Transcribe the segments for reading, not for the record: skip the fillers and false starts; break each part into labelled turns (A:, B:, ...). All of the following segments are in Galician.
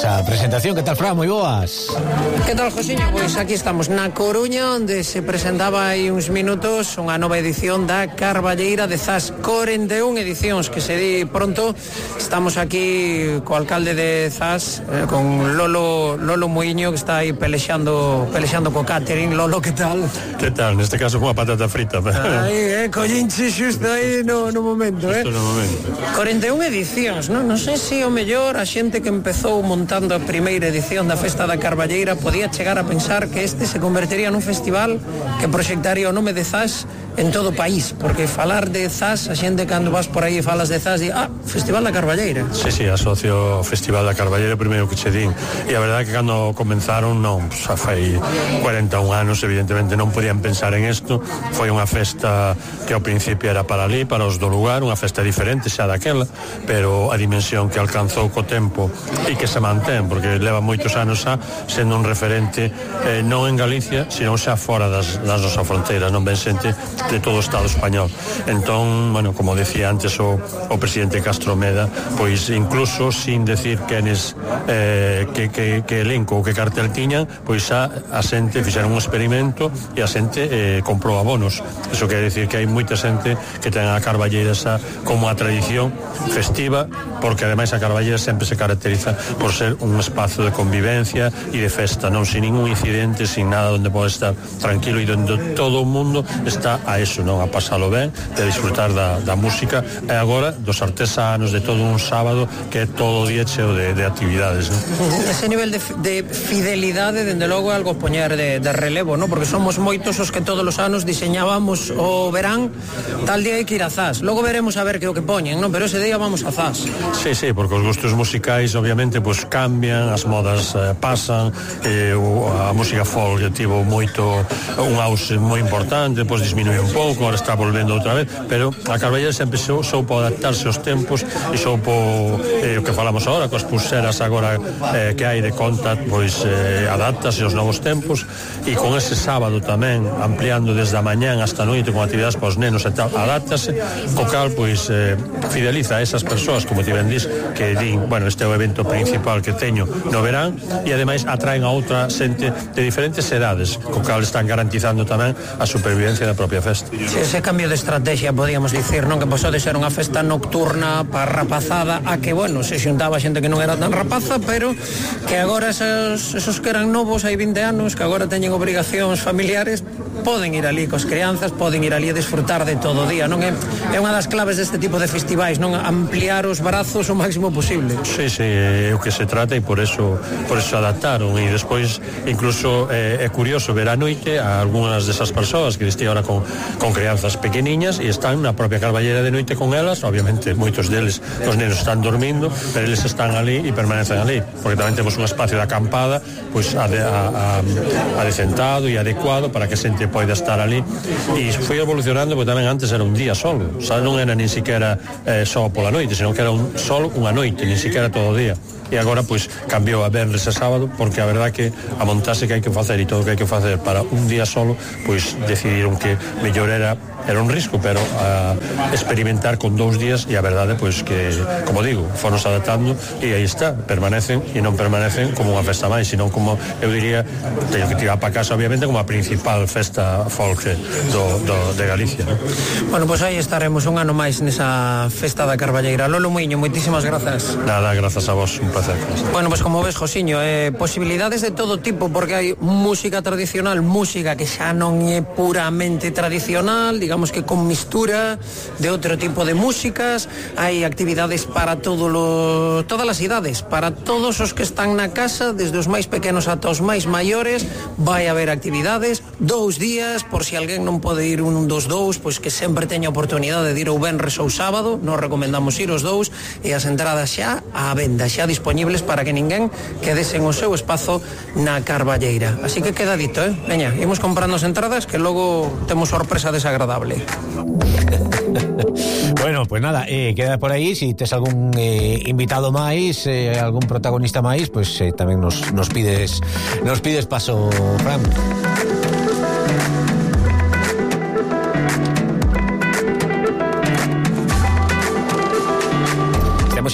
A: esa presentación. Que tal, Fran? Moi boas.
B: Que tal, Josiño? Pois aquí estamos na Coruña, onde se presentaba hai uns minutos unha nova edición da Carballeira de Zas. 41 edicións, que se di pronto. Estamos aquí co alcalde de Zas, con Lolo Muiño, que está aí pelexando co catering. Lolo, que tal?
C: Que tal? Neste caso con a patata frita.
B: Aí, collinche xusto aí no momento,
C: Justo no momento.
B: 41 edicións, non sei se o mellor a xente que empezou montando a primeira edición da Festa da Carballeira podía chegar a pensar que este se convertería nun festival que proxectaría o nome de Zas en todo o país, porque falar de Zas, a xente cando vas por aí e falas de Zas di, Festival da Carballeira.
C: Sí, asocio o Festival da Carballeira primeiro que che din, e a verdade que cando comenzaron non, xa fai 41 anos evidentemente non podían pensar en isto. Foi unha festa que ao principio era para ali, para os do lugar, unha festa diferente xa daquela, pero a dimensión que alcanzou co tempo e que se mantén, porque leva moitos anos xa sendo un referente non en Galicia, sino xa fora das nosas fronteiras, non ben xente de todo o Estado español. Entón, bueno, como decía antes o presidente Castro Meda, pois incluso sin decir quenes que elenco ou que cartel tiñan, pois xa a xente fixeron un experimento e a xente comprou abonos. Eso quere decir que hai moita xente que ten a Carballeira xa como a tradición festiva, porque ademais a Carballeira sempre se caracteriza por ser un espazo de convivencia e de festa, non sin ningún incidente, sin nada, onde pode estar tranquilo e onde todo o mundo está a eso, non, a pasalo ben, de disfrutar da música e agora dos artesanos, de todo un sábado que é todo o día cheo de actividades, non?
B: Ese nivel de fidelidade, dende logo, algo poñer de relevo, non? Porque somos moitos os que todos os anos diseñábamos o verán, tal día hai que ir a Zas, logo veremos a ver que o que poñen, non? Pero ese día vamos a Zas.
C: Sí, porque os gustos musicais obviamente pues cambian, as modas pasan, a música folk tivo moito un auxe moi importante, pois disminuiu un pouco, agora está volvendo outra vez, pero a Carballeira sempre soupo adaptarse aos tempos e soupo o que falamos agora, coas pulseras agora que hai de Contact, pois adaptase aos novos tempos, e con ese sábado tamén ampliando desde a mañán hasta a noite con actividades para os nenos e tal, adaptase, co cal pois fideliza a esas persoas, como ti ben dis, que din, bueno, este é o evento principal que teño no verán, e ademais atraen a outra xente de diferentes edades, co cal están garantizando tamén a supervivencia da propia festa.
B: Sí, ese cambio de estrategia, podíamos dicir, non? Que pasou de ser unha festa nocturna para rapazada a que, bueno, se xuntaba xente que non era tan rapaza, pero que agora esos que eran novos hai 20 anos, que agora teñen obrigacións familiares, poden ir ali cos crianzas, poden ir ali a disfrutar de todo o día, non? É unha das claves deste tipo de festivais, non? Ampliar os brazos o máximo posible.
C: Sí, é o que se trata, e por eso adaptaron, e despois incluso é curioso ver a noite a algunhas desas persoas que estou ahora con crianzas pequeniñas e están na propia Carballeira de noite con elas, obviamente moitos deles, os nenos están dormindo, pero eles están ali e permanecen ali, porque tamén temos un espacio de acampada pois adecentado e adecuado para que a xente poida estar ali, e foi evolucionando, porque tamén antes era un día solo, non era nin siquiera só pola noite, senón que era solo unha noite, nin siquiera todo o día. E agora pois cambiou a venres e sábado, porque a verdade que a montase que hai que facer e todo o que hai que facer para un día solo, pois decidiron que mellor era un risco, pero experimentar con 2 días, e a verdade pois que, como digo, fonos adaptando e aí está, permanecen e non permanecen como unha festa máis, sino como, eu diría, teño que tirar para casa obviamente como a principal festa folk de Galicia, ¿no?
B: Bueno, pois aí estaremos un ano máis nesa Festa da Carballeira. Lolo Muiño, moitísimas grazas.
C: Nada, grazas a vos, un placer.
B: Bueno, pois como ves, Josiño, posibilidades de todo tipo, porque hai música tradicional, música que xa non é puramente tradicional, digamos que con mistura de outro tipo de músicas, hai actividades para todas as idades, para todos os que están na casa, desde os máis pequenos ata os máis maiores, vai haber actividades, 2 días, por si alguén non pode ir un dos dous, pois que sempre teña oportunidade de ir o venres ou sábado, nos recomendamos ir os dous, e as entradas xa á venda, xa disponibles para que ninguén quede sen o seu espazo na Carballeira. Así que queda dito, veña, imos comprando as entradas, que logo temos sorpresa desagradable.
A: Bueno, pues nada, queda por aí. Si tes algún invitado máis, algún protagonista máis, pues tamén nos pides paso, Fran.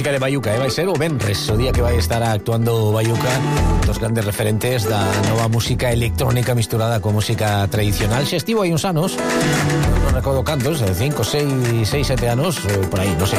A: música de Bayuca, vai ser o venres, o día que vai estar actuando Bayuca, dos grandes referentes da nova música electrónica misturada con música tradicional. Xa estivo hai uns anos, non recordo cantos, 5, 6, 7 anos, por aí, non sei.